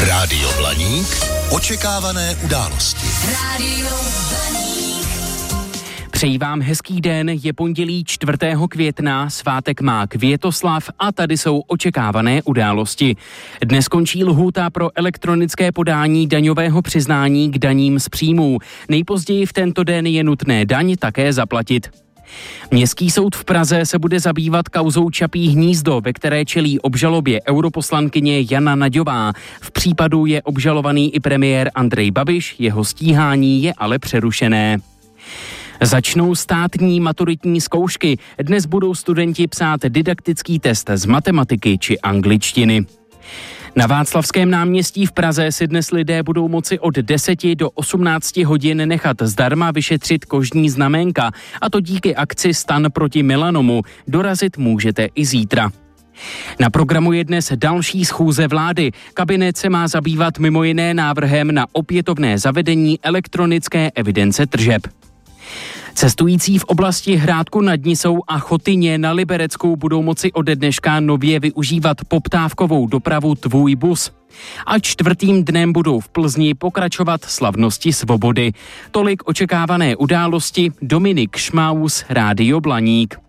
Rádio Blaník. Očekávané události. Rádio Blaník. Přeji vám hezký den, je pondělí 4. května, svátek má Květoslav a tady jsou očekávané události. Dnes končí lhůta pro elektronické podání daňového přiznání k daním z příjmů. Nejpozději v tento den je nutné daň také zaplatit. Městský soud v Praze se bude zabývat kauzou Čapí hnízdo, ve které čelí obžalobě europoslankyně Jana Naďová. V případu je obžalovaný i premiér Andrej Babiš, jeho stíhání je ale přerušené. Začnou státní maturitní zkoušky. Dnes budou studenti psát didaktický test z matematiky či angličtiny. Na Václavském náměstí v Praze si dnes lidé budou moci od 10 do 18 hodin nechat zdarma vyšetřit kožní znaménka, a to díky akci Stan proti melanomu. Dorazit můžete i zítra. Na programu je dnes další schůze vlády. Kabinet se má zabývat mimo jiné návrhem na opětovné zavedení elektronické evidence tržeb. Cestující v oblasti Hrádku nad Nisou a Chotyně na Liberecku budou moci ode dneška nově využívat poptávkovou dopravu Tvůj bus. A 4. dnem budou v Plzni pokračovat slavnosti svobody. Tolik očekávané události. Dominik Šmaus, Rádio Blaník.